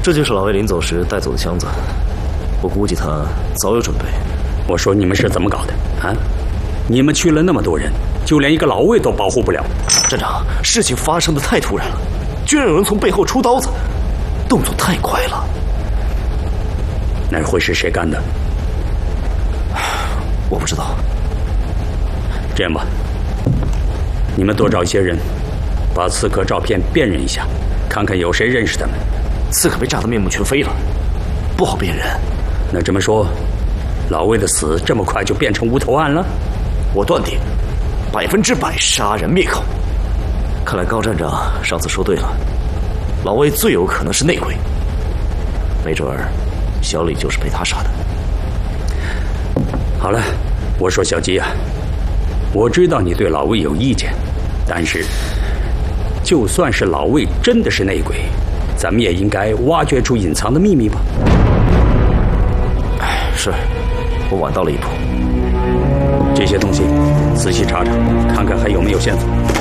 这就是老魏临走时带走的箱子，我估计他早有准备。 我说你们是怎么搞的啊？你们去了那么多人，就连一个老魏都保护不了。 站长，事情发生的太突然了，居然有人从背后出刀子，动作太快了。 那会是谁干的？ 我不知道。 这样吧，你们多找一些人，把刺客照片辨认一下，看看有谁认识他们。 刺客被炸得面目全非了，不好辨认。 那这么说，老魏的死这么快就变成无头案了？ 我断定100%杀人灭口。看来高站长上次说对了，老魏最有可能是内鬼，没准儿小李就是被他杀的。 好了，我说小鸡啊，我知道你对老魏有意见，但是就算是老魏真的是内鬼，咱们也应该挖掘出隐藏的秘密吧。 是，我晚到了一步。 这些东西仔细查查，看看还有没有线索。